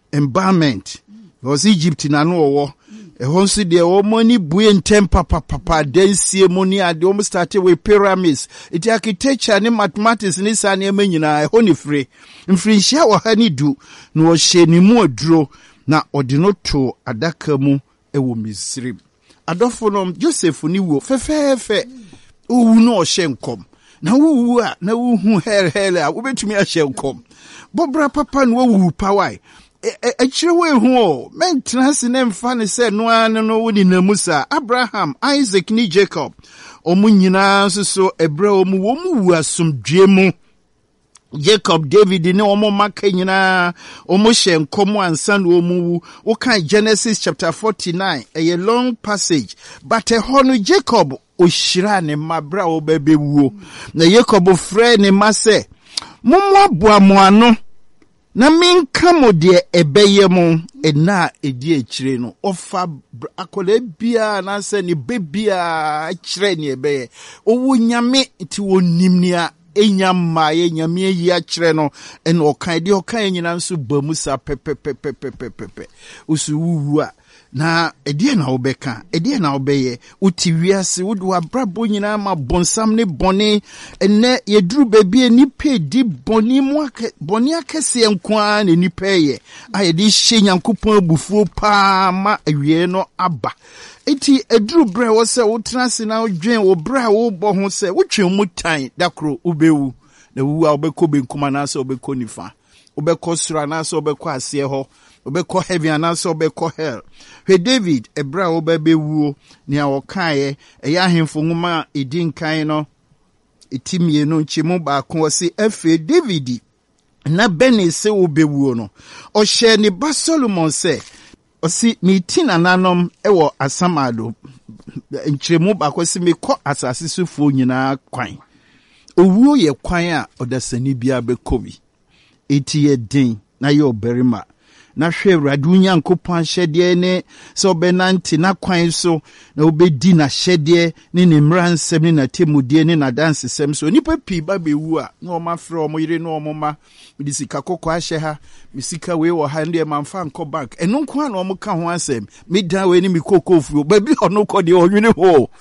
environment. Was Egypt na no wo. Ehonso de o money bue ntem papa densie money ade o started with pyramids. It architecture ni mathematics ni sa na nyina ehon ni free. Mfrinhia wo ha ni du na wo hye ni mu aduro na ode no to adaka mu ewo Misrim. Adofo no Joseph ni wo fefefe owu no o hye nkom. Na wu a na wu hu hele a wo betumi a hye nkom. Bobra papa no wu pawai. Achire hu maintenance na mfa ne se no an no woni namusa Abraham, Isaac ni Jacob omu nyina so ebra omu wo mu wu asomdwe mu Jacob, David ni omu maka nyina omu hye nkomo ansa no omu wu wo kan Genesis chapter 49 a long passage but no Jacob ohyira ne mabra obabewu na Jacob frɛ ne ma se mommo aboa mo ano na minka mo de ebeye mo ena edi akire no ofa akola bia na se ni bebia akire ni ebeye owo nyame ti wonim ni a enyama ye nyame yi akire no ena okan de okan nyina nso bamusa pepepepepepepe usu wuwu a na edie na obeka edie na obeye uti wiase wudu abrabo nyina ma bonsam ne bone enne yeduru bebie ni pedi boni mu boni akese enkoa ne ni peye ayedi hye Nyankopon abufuo pa ma awie no aba eti eduru bre wo se wo transe na odwen wo bra wo bo ho se wotwe mutan dakro ubewu na wu a obekọ benkuma na se obekọ nifa obekọ sura na se obekọ ase ho obekọ heaven anase obekọ hell. He David ebra obebewu ni awokae eya ahemfo nwoma edinkan no etimie no nchemu ba ko se efe David na beni se obewu no o hye ni ba Solomon se o si mitina nanom ewo asamado nchemu ba ko se mekọ asase sufo nyina kwan owuo ye kwan a odasani bia bekobi eti ye din na ye oberima na hwe Awurade Nyankopɔn hyɛde ne so benanti na kwan so na obedi na hyɛde ne ne mmransɛm ne na temudie ne na dansesɛm so nipa pii ba bewu a na ɔmafrɛ ɔmo yire na ɔmo ma mede sika kokɔ ahyɛ ha me sika we wɔ ha ndɛ mamfa nkɔ bank ɛno nko a na ɔmo ka ho asɛm me dan we ne me kokofuo ba bi ɔno kɔ de ɔnwene ho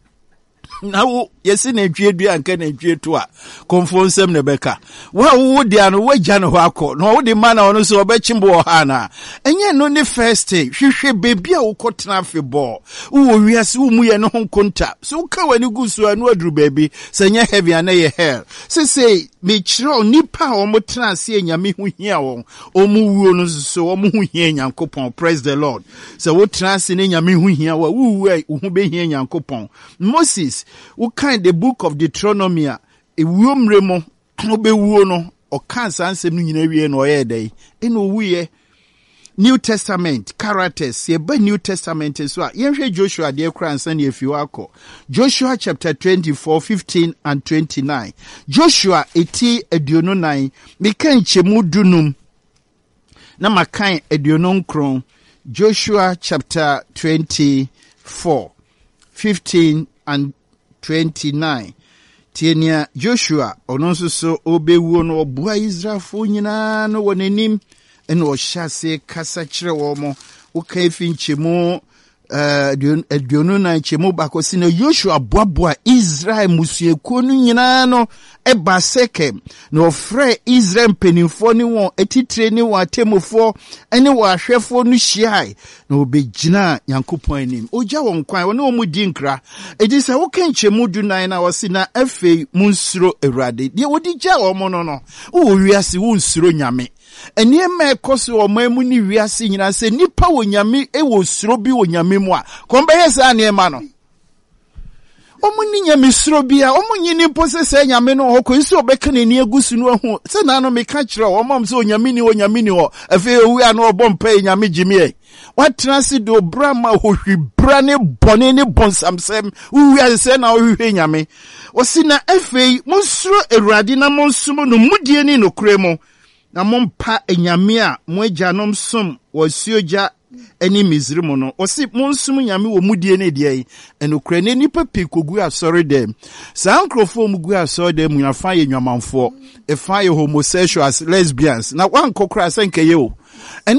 na wo yesi na dwie dua anka na dwie to a konfo nsem ne beka wo dia no wagya no akọ na wo de ma na ono so obechimbo ha na enye no ne first hwehwe bebi a wo kotena afebọ wo wiase wo mu ye no honkonta so ka wani gusu anu aduru bebi senye heavy na ye hell say me chiro nipa o mo tena ase enyame hu hia won o mu wuo no so o mu hu hia Nyankopon. Praise the Lord. So wo tena ase ne nyame hu hia wa wu hu be hia Nyankopon. Moses what kind the book of Deuteronomy a wuomre mo obewuo no o kan sansem no nyina wie no oyɛ dai eno wuye New Testament characters ye ba New Testament so a yenhwe Joshua de kra ansa ne afi wakɔ Joshua chapter 24:15 and 29 Joshua eti aduonu nan mekan chemu dunum na makan aduonu nkron Joshua chapter 24:15 and 29 Tienia Joshua ononso so obewuo no obua Israelfo nyina no wonanim ene o hyase kasa kire wo mo wo ka finchemu aduonu na nchemu bakosi na Joshua boaboa Israel musuekuo no nyina no eba Sekem na ofre Israel mpanimfo ne won etitire ne won atemofo ene wo ahwefo no hyiai na obegina Nyankopon anim ogya won kwan won no mu di nkra edi se wo ka nchemu dunan na wo si na afei munsuro Awurade de wodi gya wo mo no no wo wiase wo nsuro nyame enie me koso o mamu ni wiase nyina se nipa wo nyame e wo suro bi wo nyame mu a kombe yesa anie ma no omu ni nyame suro bi a omu nyini posese nyame no hoko nso obeka ne ni agusu no hu se na no meka kire o mom se onyame ni ho afi owu a no obompa nyame jimie watrase do brama hohwi brane bone ne bonsamsem uwi se na ohwe nyame osina afi monsuro Awurade na monsumo no mudie ni no kremo na mompa enyame a mo agyanom som wosuoja eni Misrim no osi monsum nyame wo mudie ne de enokra ne nipa pikogu asori dem sankrofo mugu asori dem nyafa ye nwamanfo efa ye homosexuals lesbians na wankokra senke ye o